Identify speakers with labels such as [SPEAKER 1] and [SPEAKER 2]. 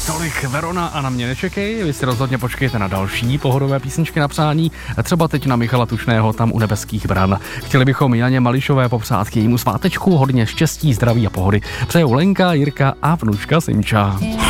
[SPEAKER 1] Tolik Verona a Na mě nečekej, vy si rozhodně počkejte na další pohodové písničky na přání, třeba teď na Michala Tučného Tam u nebeských bran. Chtěli bychom Janě Mališové popřát k jejímu svátečku hodně štěstí, zdraví a pohody. Přejou Lenka, Jirka a vnučka Simča.